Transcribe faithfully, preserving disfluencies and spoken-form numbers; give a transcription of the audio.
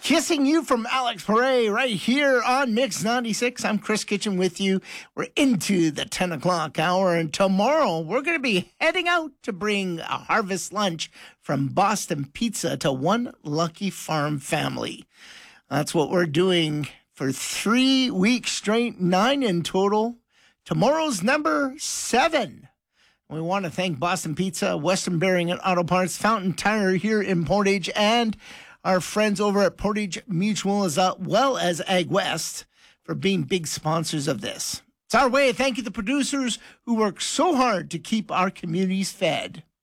Kissing you from Alex Paray right here on Mix ninety-six. I'm Chris Kitchen with you. We're into the ten o'clock hour, and tomorrow we're going to be heading out to bring a harvest lunch from Boston Pizza to one lucky farm family. That's what we're doing for three weeks straight, nine in total. Tomorrow's number seven. We want to thank Boston Pizza, Western Bearing and Auto Parts, Fountain Tire here in Portage, and our friends over at Portage Mutual as well as Ag West for being big sponsors of this. It's our way of thanking the producers who work so hard to keep our communities fed.